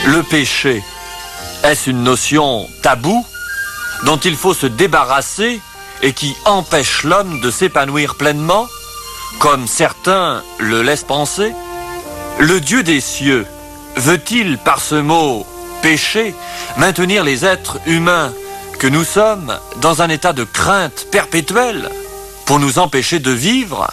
Le péché, est-ce une notion taboue dont il faut se débarrasser et qui empêche l'homme de s'épanouir pleinement, comme certains le laissent penser? Le Dieu des cieux veut-il, par ce mot « péché », maintenir les êtres humains que nous sommes dans un état de crainte perpétuelle pour nous empêcher de vivre?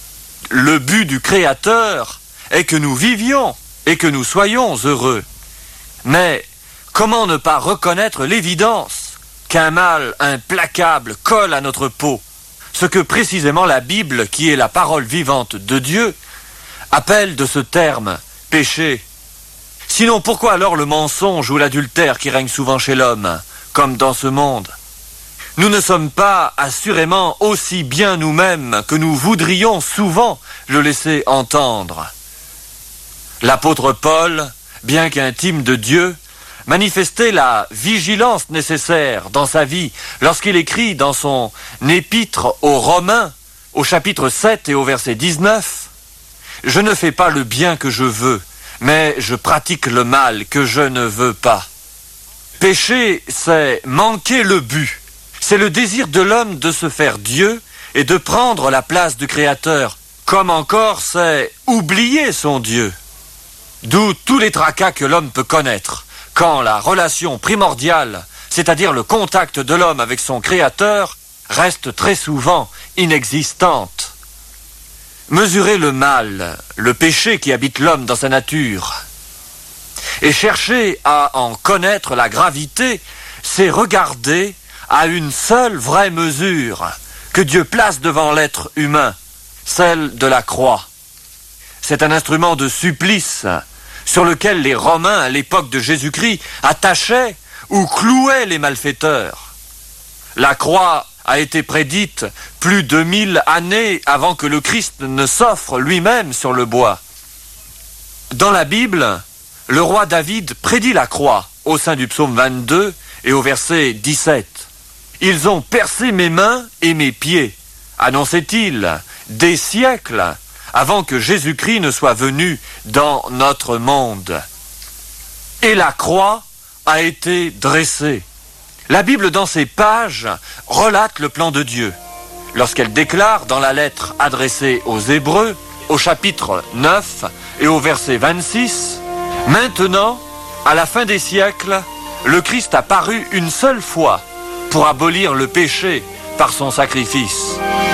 Le but du Créateur est que nous vivions et que nous soyons heureux. Mais comment ne pas reconnaître l'évidence qu'un mal implacable colle à notre peau, ce que précisément la Bible, qui est la parole vivante de Dieu, appelle de ce terme « péché ». Sinon, pourquoi alors le mensonge ou l'adultère qui règne souvent chez l'homme, comme dans ce monde? Nous ne sommes pas assurément aussi bien nous-mêmes que nous voudrions souvent le laisser entendre. L'apôtre Paul, bien qu'intime de Dieu, manifestait la vigilance nécessaire dans sa vie lorsqu'il écrit dans son épître aux Romains, au chapitre 7 et au verset 19, « Je ne fais pas le bien que je veux, mais je pratique le mal que je ne veux pas. » Pécher, c'est manquer le but. C'est le désir de l'homme de se faire Dieu et de prendre la place du Créateur, comme encore c'est oublier son Dieu. D'où tous les tracas que l'homme peut connaître, quand la relation primordiale, c'est-à-dire le contact de l'homme avec son Créateur, reste très souvent inexistante. Mesurer le mal, le péché qui habite l'homme dans sa nature, et chercher à en connaître la gravité, c'est regarder à une seule vraie mesure que Dieu place devant l'être humain, celle de la croix. C'est un instrument de supplice sur lequel les Romains, à l'époque de Jésus-Christ, attachaient ou clouaient les malfaiteurs. La croix a été prédite plus de 1000 années avant que le Christ ne s'offre lui-même sur le bois. Dans la Bible, le roi David prédit la croix au sein du psaume 22 et au verset 17. « Ils ont percé mes mains et mes pieds », annonçait-il, des siècles avant que Jésus-Christ ne soit venu dans notre monde. Et la croix a été dressée. La Bible, dans ses pages, relate le plan de Dieu. Lorsqu'elle déclare dans la lettre adressée aux Hébreux, au chapitre 9 et au verset 26, « Maintenant, à la fin des siècles, le Christ a paru une seule fois pour abolir le péché par son sacrifice. »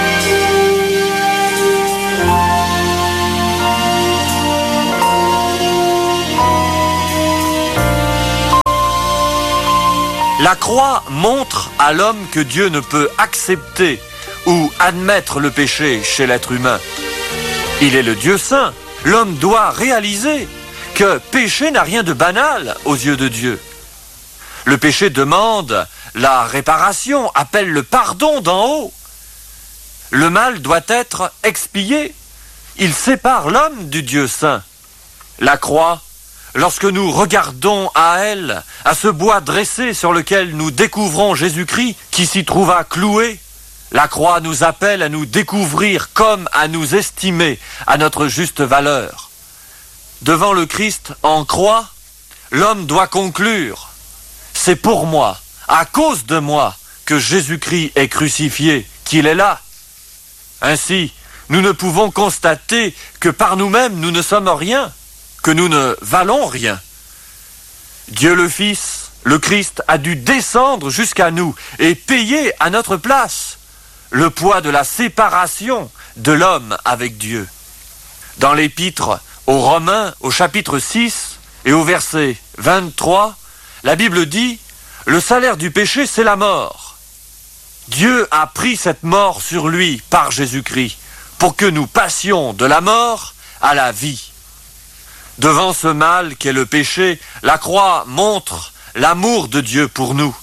La croix montre à l'homme que Dieu ne peut accepter ou admettre le péché chez l'être humain. Il est le Dieu saint. L'homme doit réaliser que péché n'a rien de banal aux yeux de Dieu. Le péché demande la réparation, appelle le pardon d'en haut. Le mal doit être expié. Il sépare l'homme du Dieu saint. La croix, lorsque nous regardons à elle, à ce bois dressé sur lequel nous découvrons Jésus-Christ qui s'y trouva cloué, la croix nous appelle à nous découvrir comme à nous estimer à notre juste valeur. Devant le Christ en croix, l'homme doit conclure « C'est pour moi, à cause de moi, que Jésus-Christ est crucifié, qu'il est là. » Ainsi, nous ne pouvons constater que par nous-mêmes nous ne sommes rien, que nous ne valons rien. Dieu le Fils, le Christ, a dû descendre jusqu'à nous et payer à notre place le poids de la séparation de l'homme avec Dieu. Dans l'épître aux Romains, au chapitre 6 et au verset 23, la Bible dit « Le salaire du péché, c'est la mort. » Dieu a pris cette mort sur lui par Jésus-Christ pour que nous passions de la mort à la vie. Devant ce mal qu'est le péché, la croix montre l'amour de Dieu pour nous.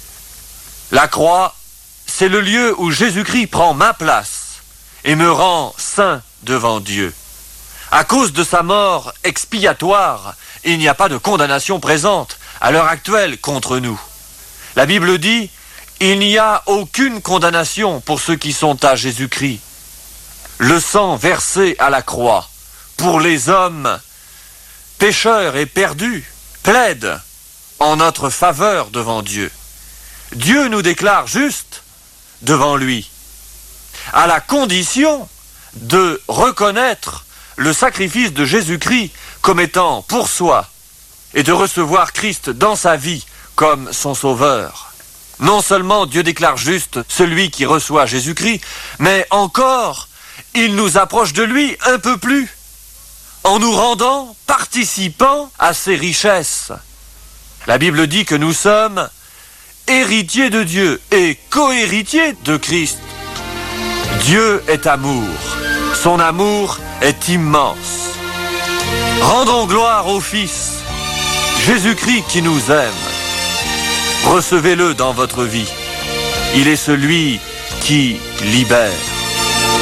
La croix, c'est le lieu où Jésus-Christ prend ma place et me rend saint devant Dieu. À cause de sa mort expiatoire, il n'y a pas de condamnation présente à l'heure actuelle contre nous. La Bible dit « Il n'y a aucune condamnation pour ceux qui sont à Jésus-Christ. » Le sang versé à la croix pour les hommes pécheurs et perdus plaide en notre faveur devant Dieu. Dieu nous déclare justes devant lui, à la condition de reconnaître le sacrifice de Jésus-Christ comme étant pour soi et de recevoir Christ dans sa vie comme son sauveur. Non seulement Dieu déclare juste celui qui reçoit Jésus-Christ, mais encore, il nous approche de lui un peu plus, en nous rendant participants à ses richesses. La Bible dit que nous sommes héritiers de Dieu et co-héritiers de Christ. Dieu est amour. Son amour est immense. Rendons gloire au Fils, Jésus-Christ qui nous aime. Recevez-le dans votre vie. Il est celui qui libère.